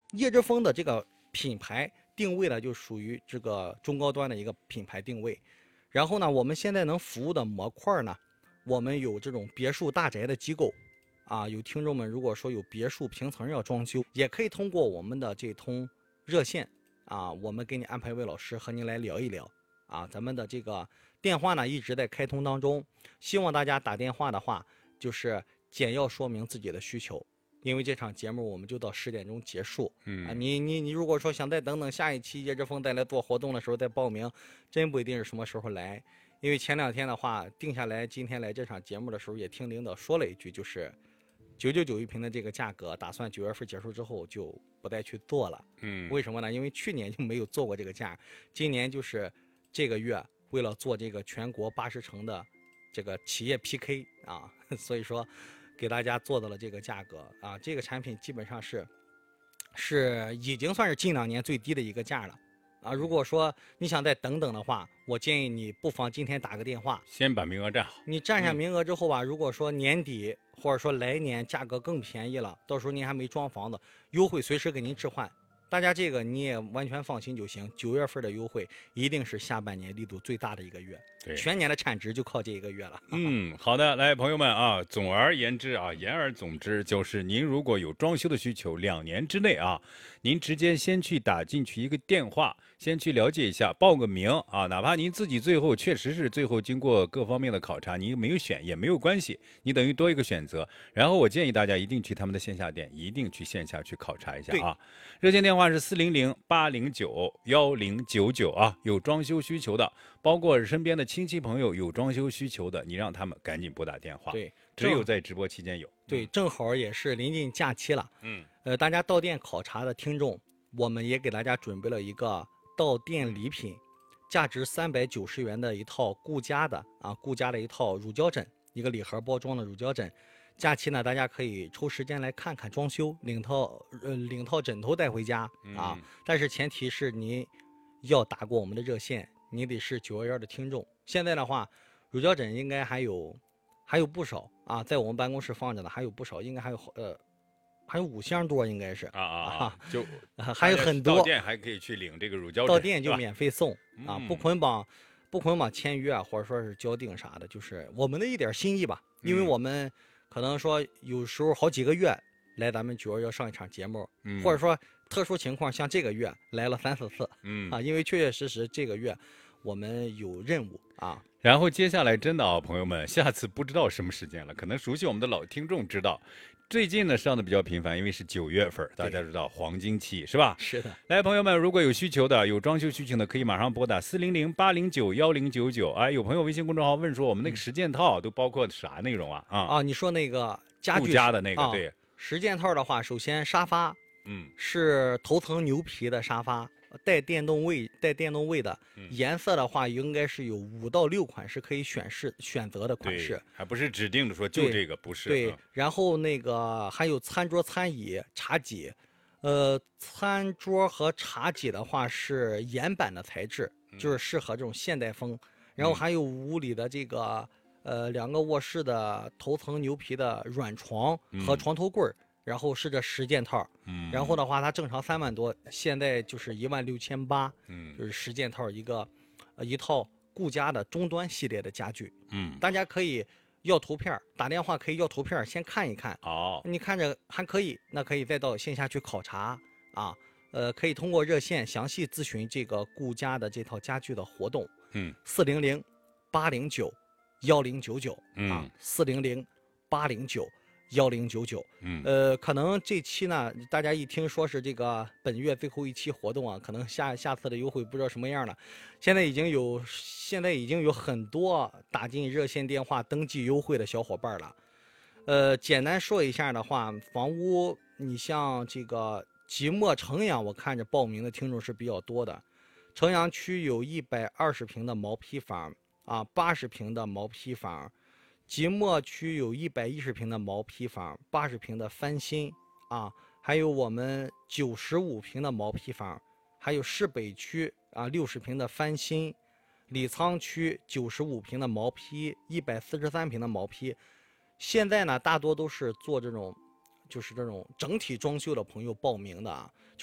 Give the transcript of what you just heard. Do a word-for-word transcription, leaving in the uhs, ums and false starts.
叶之峰的这个品牌定位呢，就属于这个中高端的一个品牌定位。然后呢，我们现在能服务的模块呢，我们有这种别墅大宅的机构，啊，有听众们如果说有别墅平层要装修，也可以通过我们的这通热线啊，我们给你安排位老师和您来聊一聊啊。咱们的这个电话呢一直在开通当中，希望大家打电话的话，就是简要说明自己的需求。因为这场节目我们就到十点钟结束，嗯啊，你你你如果说想再等等下一期叶之峰再来做活动的时候再报名，真不一定是什么时候来。因为前两天的话定下来，今天来这场节目的时候也听领导说了一句，就是九九九一平的这个价格，打算九月份结束之后就不再去做了。嗯，为什么呢？因为去年就没有做过这个价，今年就是这个月为了做这个全国八十城的这个企业 P K 啊，所以说。给大家做到了这个价格啊，这个产品基本上是是已经算是近两年最低的一个价了啊。如果说你想再等等的话，我建议你不妨今天打个电话， 先把名额占好。 你占下名额之后吧，嗯、如果说年底或者说来年价格更便宜了，到时候您还没装房子，优惠随时给您置换。大家这个你也完全放心就行。九月份的优惠一定是下半年力度最大的一个月，对，全年的产值就靠这一个月了。 嗯，好的，来朋友们啊，总而言之啊，言而总之就是您如果有装修的需求，两年之内啊，您直接先去打进去一个电话，先去了解一下，报个名啊，哪怕您自己最后确实是最后经过各方面的考察，您没有选也没有关系，你等于多一个选择。然后我建议大家一定去他们的线下店，一定去线下去考察一下啊。热线电话是四零零八零九幺零九九啊，有装修需求的，包括身边的亲戚朋友有装修需求的，你让他们赶紧拨打电话。 对， 只有在直播期间有。 对，正好也是临近假期了。嗯，呃，大家到店考察的听众，我们也给大家准备了一个到店礼品，价值三百九十元的一套顾家的啊，顾家的一套乳胶枕，一个礼盒包装的乳胶枕。假期呢，大家可以抽时间来看看装修，领套呃领套枕头带回家啊。嗯、但是前提是您要打过我们的热线，你得是九幺幺的听众。现在的话，乳胶枕应该还有还有不少啊，在我们办公室放着呢，还有不少，应该还有呃还有五箱多，应该是啊啊啊，就、 啊、还有很多。 到店还可以去领这个乳胶枕， 到店就免费送啊，不捆绑不捆绑签约啊，或者说是交定啥的，就是我们的一点心意吧，因为我们。嗯可能说有时候好几个月来咱们九幺幺上一场节目，嗯、或者说特殊情况像这个月来了三四次，嗯啊，因为确确实实这个月我们有任务啊。 然后接下来真的啊，朋友们，下次不知道什么时间了，可能熟悉我们的老听众知道，最近呢上的比较频繁，因为是九月份，大家知道黄金期是吧？ 是的。 来，朋友们，如果有需求的、有装修需求的，可以马上拨打四零零八零九幺零九九。哎，有朋友微信公众号问说，我们那个十件套都包括啥内容啊？啊啊，你说那个家具顾家的那个、啊、对， 十件套的话，首先沙发，嗯，是头层牛皮的沙发。带电动位，带电动位的，嗯、颜色的话应该是有五到六款是可以选式选择的款式， 还不是指定的说就这个，不是。 对，嗯、然后那个还有餐桌、餐椅、茶几，呃，餐桌和茶几的话是岩板的材质，嗯、就是适合这种现代风。然后还有屋里的这个呃两个卧室的头层牛皮的软床和床头柜儿。嗯然后是这十件套，嗯，然后的话，它正常三万多，现在就是一万六千八，嗯，就是十件套一个，呃，一套顾家的中端系列的家具，嗯，大家可以要图片，打电话可以要图片，先看一看，哦，你看着还可以，那可以再到线下去考察啊，呃，可以通过热线详细咨询这个顾家的这套家具的活动，嗯，四零零八零九幺零九九，啊，四零零八零九。幺零九九，嗯，呃，可能这期呢，大家一听说是这个本月最后一期活动啊，可能下下次的优惠不知道什么样了。现在已经有，现在已经有很多打进热线电话登记优惠的小伙伴了。呃，简单说一下的话，房屋你像这个即墨城阳，我看着报名的听众是比较多的。城阳区有一百二十平的毛坯房啊，八十平的毛坯房。即墨区有一百一十平的毛坯房，八十平的翻新啊，还有我们九十五平的毛坯房，还有市北区啊六十平的翻新，李沧区九十五平的毛坯，一百四十三平的毛坯。现在呢，大多都是做这种，就是这种整体装修的朋友报名的啊。